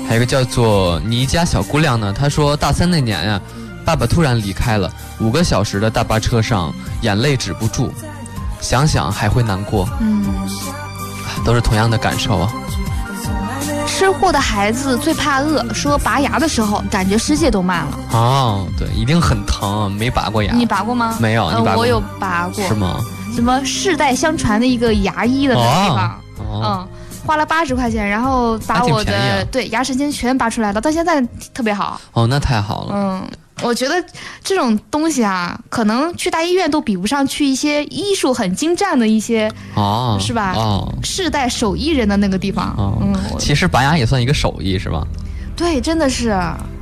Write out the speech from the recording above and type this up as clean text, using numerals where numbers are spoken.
还有一个叫做倪家小姑娘呢，她说大3那年呀，爸爸突然离开了，5个小时的大巴车上，眼泪止不住，想想还会难过。都是同样的感受啊。 吃货的孩子最怕饿，说拔牙的时候感觉世界都慢了。 哦，对，一定很疼，没拔过牙。 你拔过吗？ 没有，你拔过吗？ 我有拔过。 是吗？ 什么世代相传的一个牙医的那个地方，花了80块钱，然后把我的、对牙神经全拔出来了，到现在特别好。 哦，那太好了。 我觉得这种东西啊，可能去大医院都比不上去一些医术很精湛的一些，是吧？世代手艺人的那个地方。 其实拔牙也算一个手艺，是吧？ 对，真的是。